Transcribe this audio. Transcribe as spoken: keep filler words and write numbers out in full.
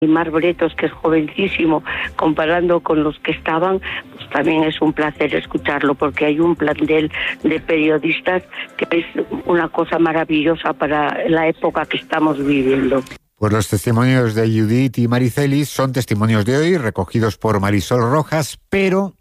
y Mar Bretos, que es jovencísimo, comparando con los que estaban, pues también es un placer escucharlo, porque hay un plantel de periodistas que es una cosa maravillosa para la época que estamos viviendo. Pues los testimonios de Judith y Maricelis son testimonios de hoy, recogidos por Marisol Rojas, pero